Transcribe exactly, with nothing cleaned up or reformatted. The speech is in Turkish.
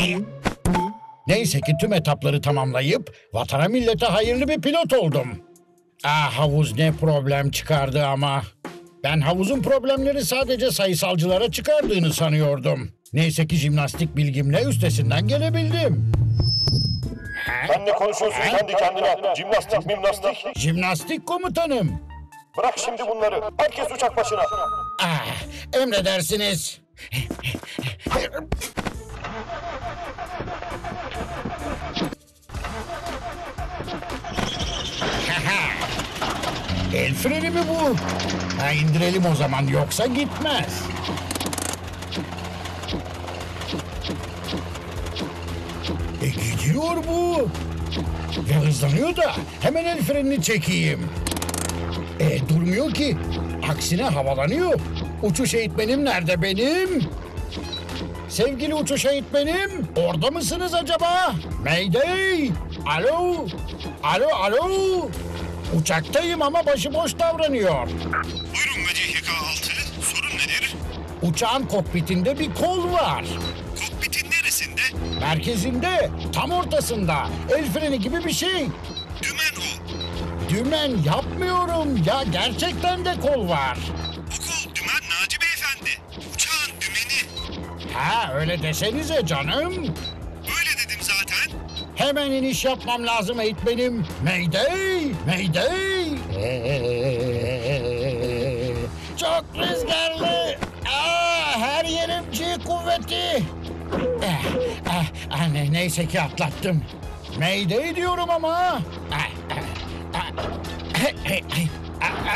Neyse ki tüm etapları tamamlayıp vatana millete hayırlı bir pilot oldum. Ah, havuz ne problem çıkardı ama. Ben havuzun problemleri sadece sayısalcılara çıkardığını sanıyordum. Neyse ki jimnastik bilgimle üstesinden gelebildim. Sen ne konuşuyorsun kendi kendine? Jimnastik mimnastik. Jimnastik komutanım. Bırak şimdi bunları. Herkes uçak başına. Ah, emredersiniz. El freni mi bu? Ha, indirelim o zaman, yoksa gitmez. E gidiyor bu. Ve hızlanıyor da hemen el frenini çekeyim. E durmuyor ki. Aksine havalanıyor. Uçuş eğitmenim nerede benim? Sevgili uçuş eğitmenim, orada mısınız acaba? Mayday! Alo! Alo, alo! Uçaktayım ama başıboş davranıyor. Buyurun V C H K altı. Sorun nedir? Uçağın kokpitinde bir kol var. Kokpitin neresinde? Merkezinde, tam ortasında. El freni gibi bir şey. Dümen o. Dümen yapmıyorum ya, gerçekten de kol var. O kol dümen Naci Beyefendi. Uçağın dümeni. Ha, öyle desenize canım. Böyle dedim zaten. Hemen iniş yapmam lazım eğitmenim. Mayday! Mayday! Çok rüzgarlı. Aa, her yerim G kuvveti. Eh, ah, ah, ne- neyse ki atlattım. Mayday diyorum ama. Ah, ah, ah. Hey, hey, hey.